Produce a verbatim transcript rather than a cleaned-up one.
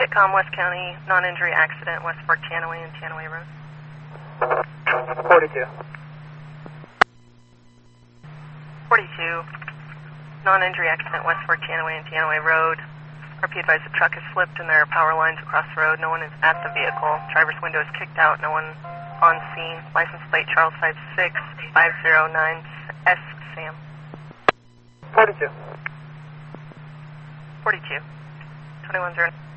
Kitcom, West County, non-injury accident, West Fork Tanaway and Tanaway Road. forty-two. forty-two, non-injury accident, West Fork Tanaway and Tanaway Road. R P advised the truck has slipped and there are power lines across the road. No one is at the vehicle. Driver's window is kicked out. No one on scene. License plate Charles five six five zero nine S Sam. forty-two. forty-two. twenty-one zero.